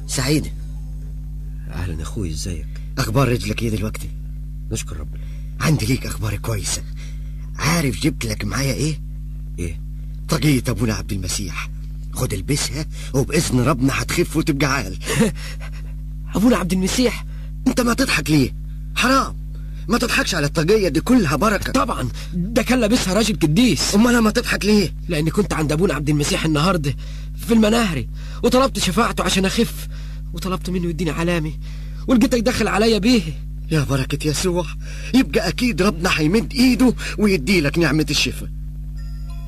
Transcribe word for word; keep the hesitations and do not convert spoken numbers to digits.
سعيدة. اهلا اخوي، ازيك؟ اخبار رجلك ايه دلوقتي؟ نشكر ربنا. عندي ليك اخبار كويسة. عارف جبت لك معايا ايه؟ ايه؟ طاقية ابونا عبد المسيح. خد البسها وباذن ربنا هتخف وتبقى عال. ابونا عبد المسيح؟ انت ما تضحك ليه؟ حرام، ما تضحكش على الطاقية دي كلها بركة. طبعا ده كان لابسها راجل قديس. امال ما تضحك ليه؟ لاني كنت عند ابونا عبد المسيح النهارده في المناهري، وطلبت شفاعته عشان اخف، وطلبت منه يديني علامه، ولقيتك دخل عليا بيه. يا بركة يسوع، يبقى اكيد ربنا هيمد ايده ويدي لك نعمة الشفاء.